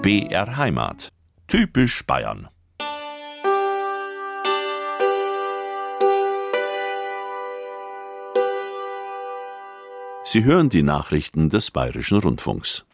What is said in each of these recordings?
BR Heimat. Typisch Bayern. Sie hören die Nachrichten des Bayerischen Rundfunks.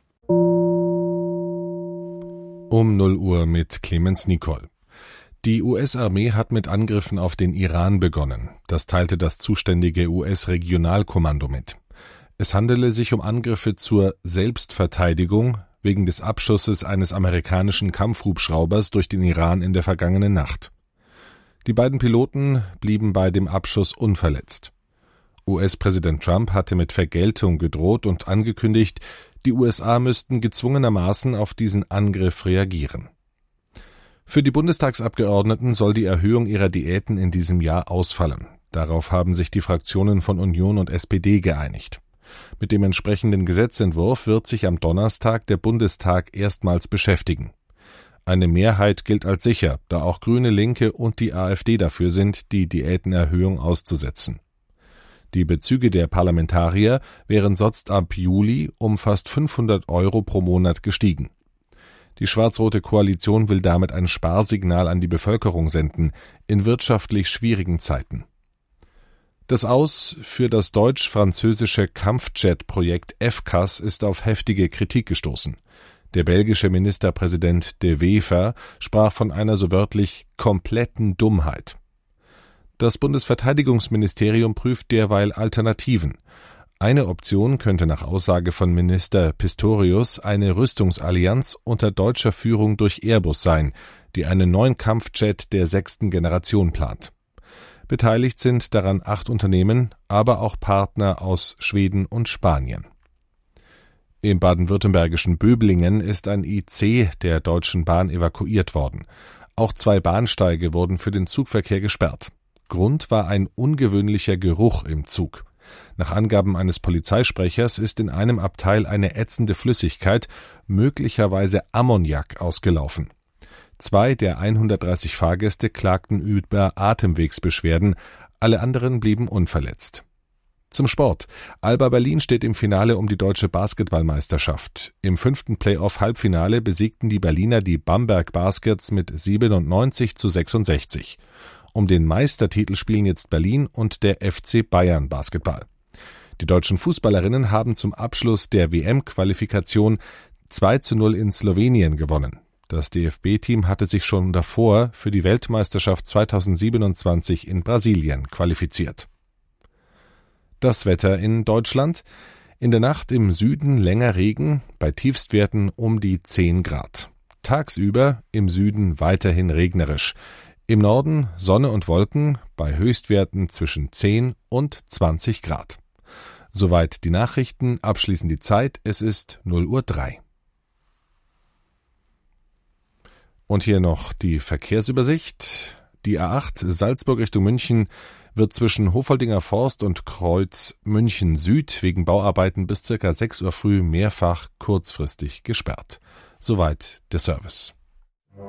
Um 0 Uhr mit Clemens Nicol. Die US-Armee hat mit Angriffen auf den Iran begonnen. Das teilte das zuständige US-Regionalkommando mit. Es handele sich um Angriffe zur Selbstverteidigung wegen des Abschusses eines amerikanischen Kampfhubschraubers durch den Iran in der vergangenen Nacht. Die beiden Piloten blieben bei dem Abschuss unverletzt. US-Präsident Trump hatte mit Vergeltung gedroht und angekündigt, die USA müssten gezwungenermaßen auf diesen Angriff reagieren. Für die Bundestagsabgeordneten soll die Erhöhung ihrer Diäten in diesem Jahr ausfallen. Darauf haben sich die Fraktionen von Union und SPD geeinigt. Mit dem entsprechenden Gesetzentwurf wird sich am Donnerstag der Bundestag erstmals beschäftigen. Eine Mehrheit gilt als sicher, da auch Grüne, Linke und die AfD dafür sind, die Diätenerhöhung auszusetzen. Die Bezüge der Parlamentarier wären sonst ab Juli um fast 500 € pro Monat gestiegen. Die schwarz-rote Koalition will damit ein Sparsignal an die Bevölkerung senden, in wirtschaftlich schwierigen Zeiten. Das Aus für das deutsch-französische Kampfjet-Projekt FCAS ist auf heftige Kritik gestoßen. Der belgische Ministerpräsident De Wever sprach von einer so wörtlich kompletten Dummheit. Das Bundesverteidigungsministerium prüft derweil Alternativen. Eine Option könnte nach Aussage von Minister Pistorius eine Rüstungsallianz unter deutscher Führung durch Airbus sein, die einen neuen Kampfjet der 6. Generation plant. Beteiligt sind daran 8 Unternehmen, aber auch Partner aus Schweden und Spanien. Im baden-württembergischen Böblingen ist ein IC der Deutschen Bahn evakuiert worden. Auch 2 Bahnsteige wurden für den Zugverkehr gesperrt. Grund war ein ungewöhnlicher Geruch im Zug. Nach Angaben eines Polizeisprechers ist in einem Abteil eine ätzende Flüssigkeit, möglicherweise Ammoniak, ausgelaufen. 2 der 130 Fahrgäste klagten über Atemwegsbeschwerden, alle anderen blieben unverletzt. Zum Sport. Alba Berlin steht im Finale um die deutsche Basketballmeisterschaft. Im 5. Playoff-Halbfinale besiegten die Berliner die Bamberg Baskets mit 97:66. Um den Meistertitel spielen jetzt Berlin und der FC Bayern Basketball. Die deutschen Fußballerinnen haben zum Abschluss der WM-Qualifikation 2:0 in Slowenien gewonnen. Das DFB-Team hatte sich schon davor für die Weltmeisterschaft 2027 in Brasilien qualifiziert. Das Wetter in Deutschland: In der Nacht im Süden länger Regen, bei Tiefstwerten um die 10 Grad. Tagsüber im Süden weiterhin regnerisch. Im Norden Sonne und Wolken, bei Höchstwerten zwischen 10 und 20 Grad. Soweit die Nachrichten, abschließend die Zeit, es ist 0:03 Uhr. Und hier noch die Verkehrsübersicht. Die A8 Salzburg Richtung München wird zwischen Hofoldinger Forst und Kreuz München Süd wegen Bauarbeiten bis ca. 6 Uhr früh mehrfach kurzfristig gesperrt. Soweit der Service.